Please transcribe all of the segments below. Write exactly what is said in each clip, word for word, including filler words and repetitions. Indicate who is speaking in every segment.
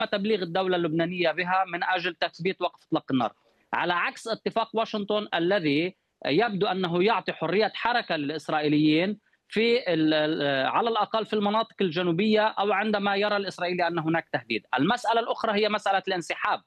Speaker 1: تبليغ الدولة اللبنانية بها من أجل تثبيت وقف إطلاق النار، على عكس اتفاق واشنطن الذي يبدو أنه يعطي حرية حركة للإسرائيليين في على الأقل في المناطق الجنوبية أو عندما يرى الإسرائيلي أن هناك تهديد. المسألة الأخرى هي مسألة الانسحاب.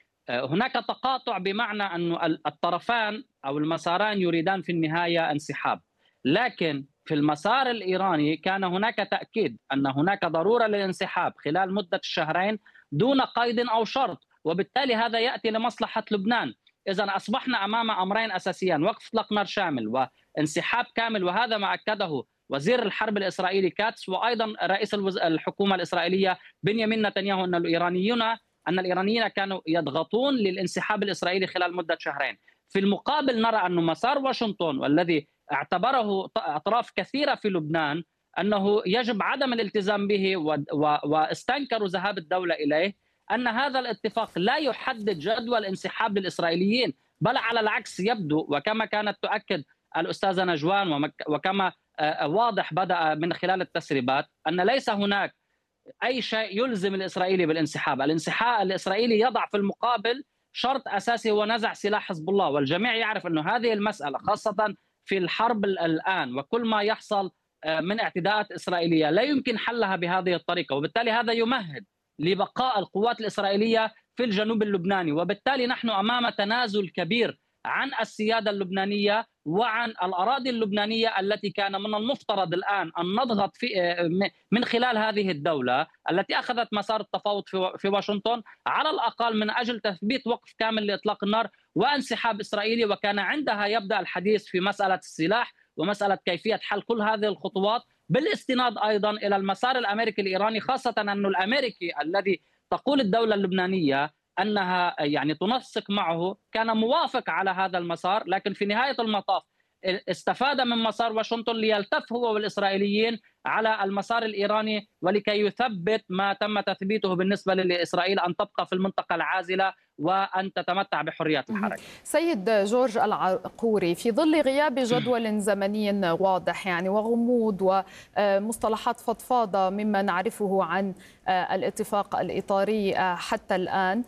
Speaker 1: هناك تقاطع بمعنى أن الطرفان أو المساران يريدان في النهاية انسحاب، لكن في المسار الإيراني كان هناك تأكيد أن هناك ضرورة للانسحاب خلال مدة الشهرين دون قيد أو شرط، وبالتالي هذا يأتي لمصلحة لبنان. إذا أصبحنا أمام أمرين أساسيان: وقف إطلاق نار شامل وانسحاب كامل، وهذا ما أكده وزير الحرب الإسرائيلي كاتس وأيضا رئيس الحكومة الإسرائيلية بنيامين نتنياهو، أن الإيرانيون أن الإيرانيين كانوا يضغطون للانسحاب الإسرائيلي خلال مدة شهرين. في المقابل نرى أن مسار واشنطن والذي اعتبره أطراف كثيرة في لبنان أنه يجب عدم الالتزام به واستنكروا ذهاب الدولة إليه، أن هذا الاتفاق لا يحدد جدول انسحاب للإسرائيليين، بل على العكس يبدو، وكما كانت تؤكد الأستاذة نجوان وكما واضح بدأ من خلال التسريبات، أن ليس هناك أي شيء يلزم الإسرائيلي بالانسحاب. الانسحاب الإسرائيلي يضع في المقابل شرط أساسي هو نزع سلاح حزب الله، والجميع يعرف أن هذه المسألة خاصة في الحرب الآن وكل ما يحصل من اعتداءات إسرائيلية لا يمكن حلها بهذه الطريقة، وبالتالي هذا يمهد لبقاء القوات الإسرائيلية في الجنوب اللبناني، وبالتالي نحن أمام تنازل كبير عن السيادة اللبنانية وعن الأراضي اللبنانية التي كان من المفترض الآن أن نضغط في من خلال هذه الدولة التي أخذت مسار التفاوض في واشنطن على الأقل من أجل تثبيت وقف كامل لإطلاق النار وانسحاب إسرائيلي. وكان عندها يبدأ الحديث في مسألة السلاح ومسألة كيفية حل كل هذه الخطوات بالاستناد أيضا إلى المسار الأمريكي الإيراني، خاصة أن الأمريكي الذي تقول الدولة اللبنانية أنها يعني تنسق معه كان موافق على هذا المسار، لكن في نهاية المطاف استفاد من مسار واشنطن ليلتف هو والإسرائيليين على المسار الإيراني ولكي يثبت ما تم تثبيته بالنسبة لإسرائيل أن تبقى في المنطقة العازلة وأن تتمتع بحرية الحركة.
Speaker 2: سيد جورج العقوري، في ظل غياب جدول زمني واضح يعني وغموض ومصطلحات فضفاضة مما نعرفه عن الاتفاق الإطاري حتى الآن،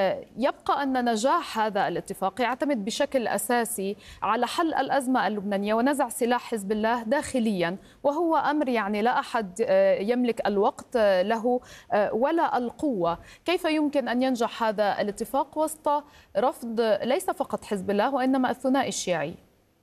Speaker 2: يبقى أن نجاح هذا الاتفاق يعتمد بشكل أساسي على حل الأزمة اللبنانية ونزع سلاح حزب الله داخليا، وهو أمر يعني لا أحد يملك الوقت له ولا القوة. كيف يمكن أن ينجح هذا الاتفاق وسط رفض ليس فقط حزب الله وإنما الثنائي الشيعي؟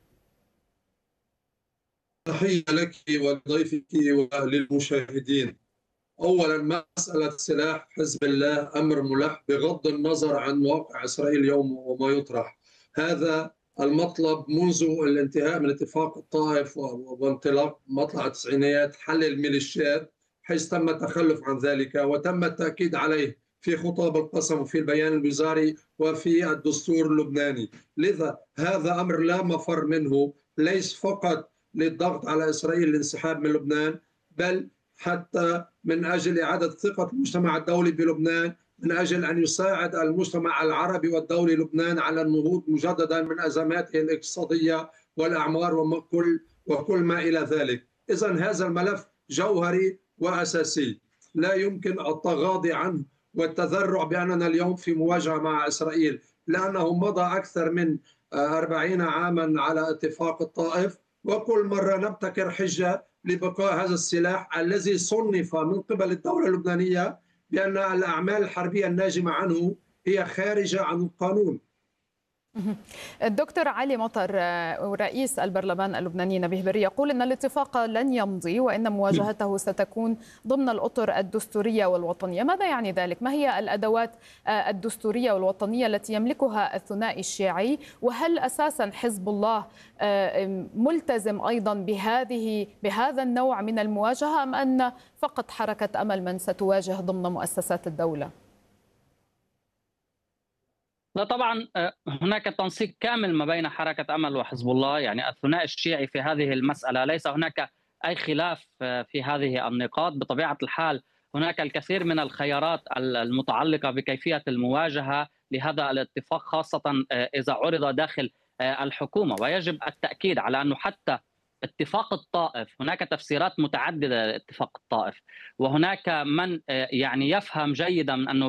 Speaker 3: تحية لك ولضيفك وللمشاهدين. أولا، مسألة سلاح حزب الله أمر ملح بغض النظر عن واقع إسرائيل اليوم وما يطرح. هذا المطلب منذ الانتهاء من اتفاق الطائف وانطلاق مطلع التسعينيات، حل الميليشيات، حيث تم التخلف عن ذلك وتم التأكيد عليه في خطاب القسم وفي البيان الوزاري وفي الدستور اللبناني. لذا هذا أمر لا مفر منه، ليس فقط للضغط على إسرائيل للانسحاب من لبنان، بل حتى من أجل إعادة ثقة المجتمع الدولي بلبنان، من أجل أن يساعد المجتمع العربي والدولي لبنان على النهوض مجددا من أزماته الاقتصادية والأعمار وكل وكل ما إلى ذلك. إذن هذا الملف جوهري وأساسي لا يمكن التغاضي عنه والتذرع بأننا اليوم في مواجهة مع إسرائيل، لأنه مضى أكثر من أربعين عاما على اتفاق الطائف، وكل مرة نبتكر حجة لبقاء هذا السلاح الذي صنف من قبل الدولة اللبنانية بأن الأعمال الحربية الناجمة عنه هي خارجة عن القانون.
Speaker 2: الدكتور علي مطر رئيس البرلمان اللبناني نبيه بري يقول أن الاتفاق لن يمضي وإن مواجهته ستكون ضمن الأطر الدستورية والوطنية. ماذا يعني ذلك؟ ما هي الأدوات الدستورية والوطنية التي يملكها الثنائي الشيعي؟ وهل أساسا حزب الله ملتزم أيضا بهذه بهذا النوع من المواجهة أم أن فقط حركة أمل من ستواجه ضمن مؤسسات الدولة؟
Speaker 1: لا طبعا هناك تنسيق كامل ما بين حركة أمل وحزب الله، يعني الثنائي الشيعي في هذه المسألة ليس هناك أي خلاف في هذه النقاط. بطبيعة الحال هناك الكثير من الخيارات المتعلقة بكيفية المواجهة لهذا الاتفاق، خاصة إذا عرض داخل الحكومة، ويجب التأكيد على أنه حتى اتفاق الطائف هناك تفسيرات متعددة لاتفاق الطائف، وهناك من يعني يفهم جيدا أنه